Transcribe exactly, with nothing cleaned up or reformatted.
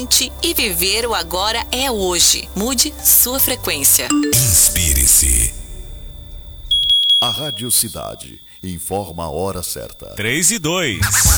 presente e viver o agora é hoje. Mude sua frequência. Inspire-se. A Rádio Cidade informa a hora certa. Três e dois.